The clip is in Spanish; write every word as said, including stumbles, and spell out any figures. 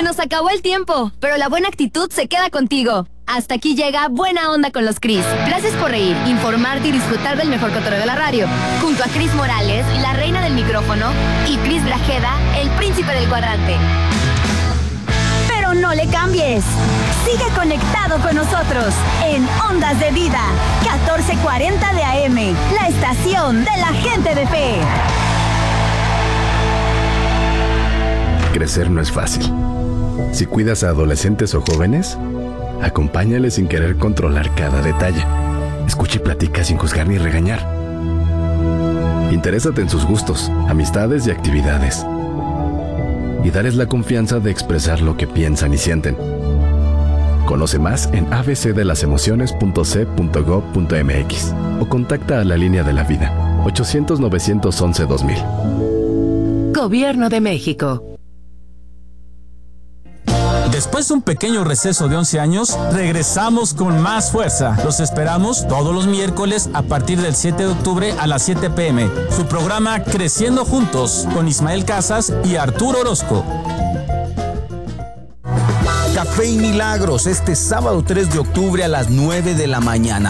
Se nos acabó el tiempo, pero la buena actitud se queda contigo. Hasta aquí llega Buena Onda con los Cris. Gracias por reír, informarte y disfrutar del mejor cotorreo de la radio. Junto a Cris Morales, la reina del micrófono, y Cris Grajeda, el príncipe del cuadrante. Pero no le cambies. Sigue conectado con nosotros en Ondas de Vida, catorce cuarenta de A M, la estación de la gente de fe. Crecer no es fácil. Si cuidas a adolescentes o jóvenes, acompáñales sin querer controlar cada detalle. Escucha y platica sin juzgar ni regañar. Interésate en sus gustos, amistades y actividades. Y dales la confianza de expresar lo que piensan y sienten. Conoce más en a b c de las emociones punto c punto gob punto m x o contacta a la Línea de la Vida ochocientos, novecientos once, dos mil. Gobierno de México. Después de un pequeño receso de once años, regresamos con más fuerza. Los esperamos todos los miércoles a partir del siete de octubre a las siete pe eme. Su programa Creciendo Juntos con Ismael Casas y Arturo Orozco. Café y Milagros, este sábado tres de octubre a las nueve de la mañana.